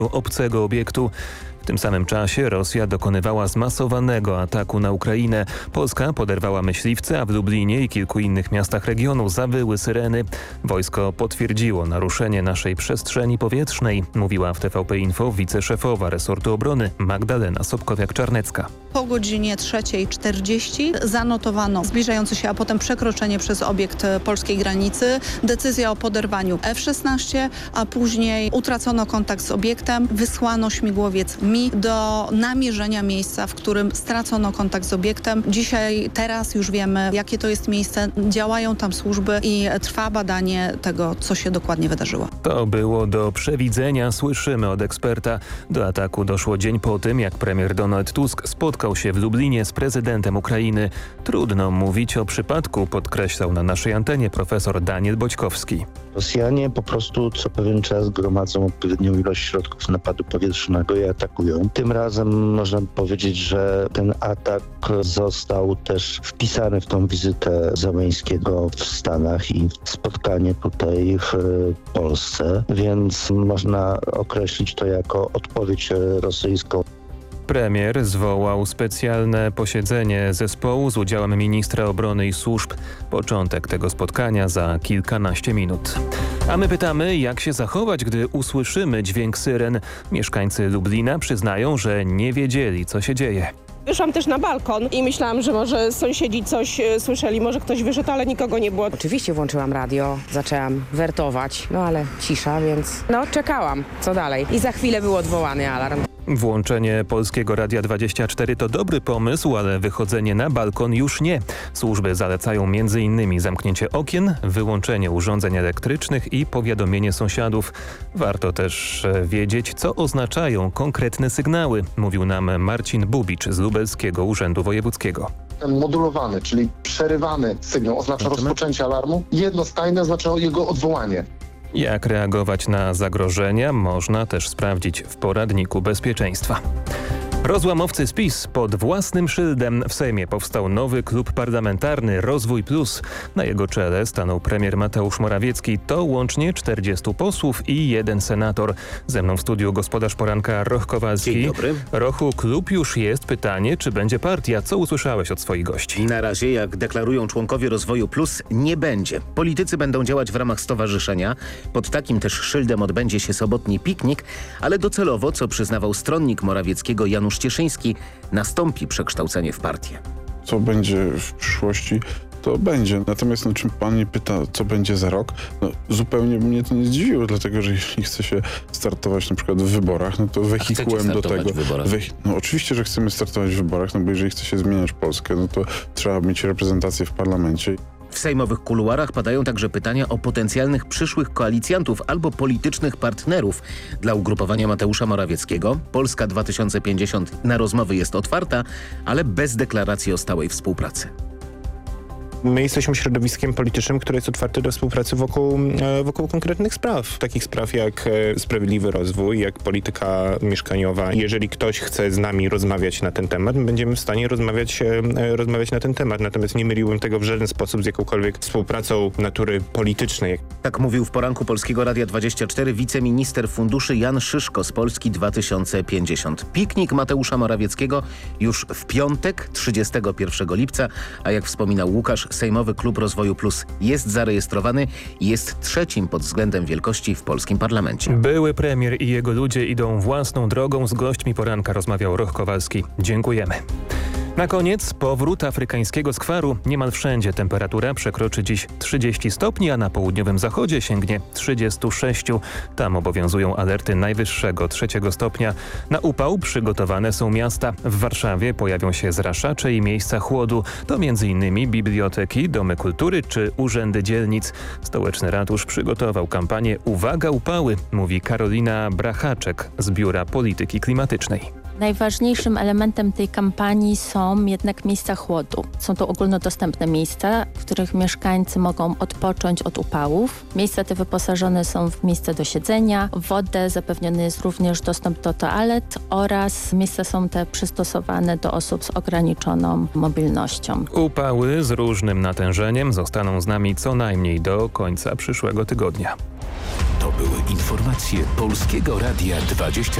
obcego obiektu. W tym samym czasie Rosja dokonywała zmasowanego ataku na Ukrainę. Polska poderwała myśliwce, a w Lublinie i kilku innych miastach regionu zawyły syreny. Wojsko potwierdziło naruszenie naszej przestrzeni powietrznej, mówiła w TVP Info wiceszefowa resortu obrony Magdalena Sobkowiak-Czarnecka. Po godzinie 3:40 zanotowano zbliżające się, a potem przekroczenie przez obiekt polskiej granicy. Decyzja o poderwaniu F-16, a później utracono kontakt z obiektem. Wysłano śmigłowiec Mi do namierzenia miejsca, w którym stracono kontakt z obiektem. Teraz już wiemy, jakie to jest miejsce. Działają tam służby i trwa badanie tego, co się dokładnie wydarzyło. To było do przewidzenia, słyszymy od eksperta. Do ataku doszło dzień po tym, jak premier Donald Tusk spotkał się w Lublinie z prezydentem Ukrainy. Trudno mówić o przypadku, podkreślał na naszej antenie profesor Daniel Boćkowski. Rosjanie po prostu co pewien czas gromadzą odpowiednią ilość środków napadu powietrznego i atakują. Tym razem można powiedzieć, że ten atak został też wpisany w tą wizytę Zełenskiego w Stanach i spotkanie tutaj w Polsce, więc można określić to jako odpowiedź rosyjską. Premier zwołał specjalne posiedzenie zespołu z udziałem ministra obrony i służb. Początek tego spotkania za kilkanaście minut. A my pytamy, jak się zachować, gdy usłyszymy dźwięk syren. Mieszkańcy Lublina przyznają, że nie wiedzieli, co się dzieje. Wyszłam też na balkon i myślałam, że może sąsiedzi coś słyszeli, może ktoś wyszedł, ale nikogo nie było. Oczywiście włączyłam radio, zaczęłam wertować, ale cisza, więc czekałam, co dalej. I za chwilę był odwołany alarm. Włączenie Polskiego Radia 24 to dobry pomysł, ale wychodzenie na balkon już nie. Służby zalecają m.in. zamknięcie okien, wyłączenie urządzeń elektrycznych i powiadomienie sąsiadów. Warto też wiedzieć, co oznaczają konkretne sygnały, mówił nam Marcin Bubicz z Lubelskiego Urzędu Wojewódzkiego. Ten modulowany, czyli przerywany sygnał oznacza rozpoczęcie alarmu, jednostajny oznacza jego odwołanie. Jak reagować na zagrożenia można też sprawdzić w poradniku bezpieczeństwa. Rozłamowcy z PiS pod własnym szyldem w Sejmie powstał nowy klub parlamentarny Rozwój Plus. Na jego czele stanął premier Mateusz Morawiecki. To łącznie 40 posłów i 1 senator. Ze mną w studiu gospodarz poranka Roch Kowalski. Dzień dobry. Rochu, klub już jest. Pytanie, czy będzie partia? Co usłyszałeś od swoich gości? Na razie, jak deklarują członkowie Rozwoju Plus, nie będzie. Politycy będą działać w ramach stowarzyszenia. Pod takim też szyldem odbędzie się sobotni piknik, ale docelowo, co przyznawał stronnik Morawieckiego Janusz Cieszyński, nastąpi przekształcenie w partię. Co będzie w przyszłości, to będzie. Natomiast czym pan mnie pyta, co będzie za rok, zupełnie mnie to nie zdziwiło, dlatego że jeśli chce się startować na przykład w wyborach, to wehikułem do tego. Oczywiście, że chcemy startować w wyborach, bo jeżeli chce się zmieniać Polskę, to trzeba mieć reprezentację w parlamencie. W sejmowych kuluarach padają także pytania o potencjalnych przyszłych koalicjantów albo politycznych partnerów dla ugrupowania Mateusza Morawieckiego. Polska 2050 na rozmowy jest otwarta, ale bez deklaracji o stałej współpracy. My jesteśmy środowiskiem politycznym, które jest otwarte do współpracy wokół konkretnych spraw. Takich spraw jak sprawiedliwy rozwój, jak polityka mieszkaniowa. Jeżeli ktoś chce z nami rozmawiać na ten temat, będziemy w stanie rozmawiać na ten temat. Natomiast nie myliłbym tego w żaden sposób z jakąkolwiek współpracą natury politycznej. Tak mówił w poranku Polskiego Radia 24 wiceminister funduszy Jan Szyszko z Polski 2050. Piknik Mateusza Morawieckiego już w piątek, 31 lipca, a jak wspominał Łukasz, Sejmowy Klub Rozwoju Plus jest zarejestrowany i jest trzecim pod względem wielkości w polskim parlamencie. Były premier i jego ludzie idą własną drogą. Z gośćmi poranka rozmawiał Roch Kowalski. Dziękujemy. Na koniec powrót afrykańskiego skwaru. Niemal wszędzie temperatura przekroczy dziś 30 stopni, a na południowym zachodzie sięgnie 36. Tam obowiązują alerty najwyższego 3 stopnia. Na upał przygotowane są miasta. W Warszawie pojawią się zraszacze i miejsca chłodu. To m.in. biblioteki, domy kultury czy urzędy dzielnic. Stołeczny ratusz przygotował kampanię Uwaga upały, mówi Karolina Brachaczek z Biura Polityki Klimatycznej. Najważniejszym elementem tej kampanii są jednak miejsca chłodu. Są to ogólnodostępne miejsca, w których mieszkańcy mogą odpocząć od upałów. Miejsca te wyposażone są w miejsce do siedzenia, wodę, zapewniony jest również dostęp do toalet oraz miejsca są te przystosowane do osób z ograniczoną mobilnością. Upały z różnym natężeniem zostaną z nami co najmniej do końca przyszłego tygodnia. To były informacje Polskiego Radia 24.